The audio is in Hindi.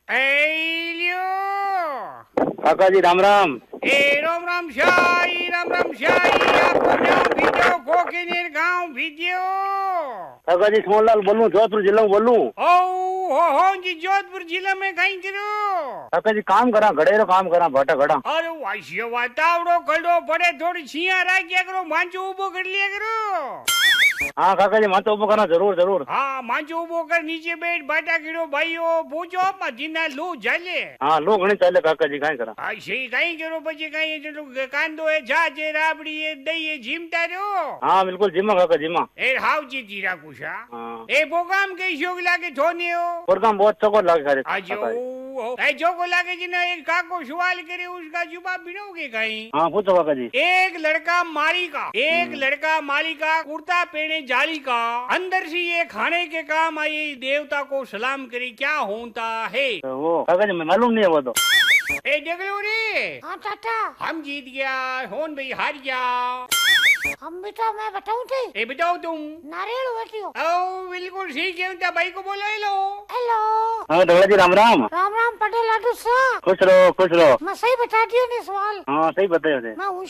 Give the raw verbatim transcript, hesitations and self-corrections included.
एलियो काका जी राम राम। ए राम राम शाही राम राम शाही आपको नाम वीडियो कोकिनेर गांव वीडियो। काका जी सोनलाल बोलूं, जोधपुर जिला में बोलूं। ओ हो हो जी जोधपुर जिला में कहीं करो काका जी काम करा, घड़े रो काम करा, भाटा घड़ा। अरे वाशियो वातावड़ो कड़ो पड़े थोड़ी छिया राख्या करो, मांचो उबो कर लिया करो। हाँ काका जी मातो उबो करना जरूर जरूर। हाँ मांचो उबो कर नीचे बैठ बाटा गिरो भाईओ पूछो मदीना लो जाले। हाँ लो घणी चाले काका जी कहीं करा। हाँ सही कहीं करो बच्चे कहीं चलो कांदो है झाजे राबड़ी है दही है झीमता रहो। हाँ बिल्कुल जिम्मा काका जिम्मा। ए हाउ जी जीरा कुछा हाँ। ए प्रोग्राम के शोक लागे थोने हो प्रोग्राम बहुत चौको लागे खारे। आजो ए जोको लागे जी ना एक काको सवाल करे उसका जवाब बिनोगे कहीं। हाँ पूछो काका जी। एक लड़का माली का एक लड़का माली का कुर्ता पहने जाली का अंदर से ये खाने के काम आई देवता को सलाम करे क्या होता है। तो वो काका जी मालूम नहीं है वो तो। ए देख लो रे। हाँ चाचा हम जीत गया होन भाई हार गया। हम बेटा मैं बताऊं थे। ए बताओ तुम नारियल बतियो। ओ बिल्कुल ठीक है भाई को बोलो हेलो हेलो। हाँ ढोला जी राम राम। राम राम पटेल लाडू सा। खुश रहो खुश रहो। मैं सही बता दियो ने सवाल। हाँ सही बतायो थे। मैं